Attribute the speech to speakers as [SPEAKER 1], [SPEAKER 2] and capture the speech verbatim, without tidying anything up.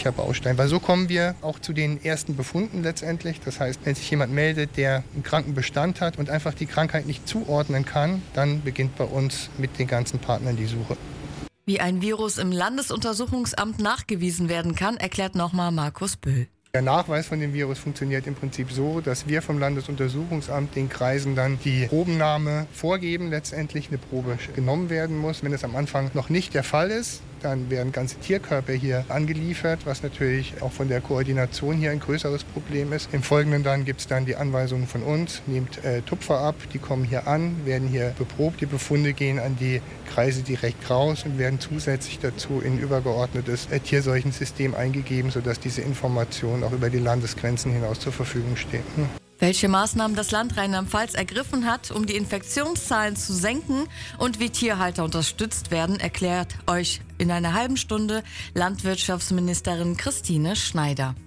[SPEAKER 1] wesentlicher Baustein, weil so kommen wir auch zu den ersten Befunden letztendlich. Das heißt, wenn sich jemand meldet, der einen Krankenbestand hat und einfach die Krankheit nicht zuordnen kann, dann beginnt bei uns mit den ganzen Partnern die Suche.
[SPEAKER 2] Wie ein Virus im Landesuntersuchungsamt nachgewiesen werden kann, erklärt nochmal Markus Böll.
[SPEAKER 1] Der Nachweis von dem Virus funktioniert im Prinzip so, dass wir vom Landesuntersuchungsamt den Kreisen dann die Probennahme vorgeben, letztendlich eine Probe genommen werden muss. Wenn es am Anfang noch nicht der Fall ist, dann werden ganze Tierkörper hier angeliefert, was natürlich auch von der Koordination hier ein größeres Problem ist. Im Folgenden dann gibt es dann die Anweisungen von uns, nehmt äh, Tupfer ab, die kommen hier an, werden hier beprobt, die Befunde gehen an die Kreise direkt raus und werden zusätzlich dazu in ein übergeordnetes äh, Tierseuchensystem eingegeben, sodass diese Informationen auch über die Landesgrenzen hinaus zur Verfügung stehen. Hm.
[SPEAKER 2] Welche Maßnahmen das Land Rheinland-Pfalz ergriffen hat, um die Infektionszahlen zu senken und wie Tierhalter unterstützt werden, erklärt euch in einer halben Stunde Landwirtschaftsministerin Christine Schneider.